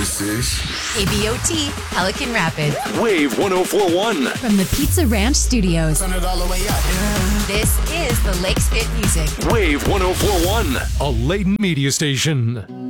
This is KBOT, Pelican Rapids. Wave 1041. From the Pizza Ranch Studios. Turn it all the way up. This is the Lakes Fit Music. Wave 1041. A Layton media station.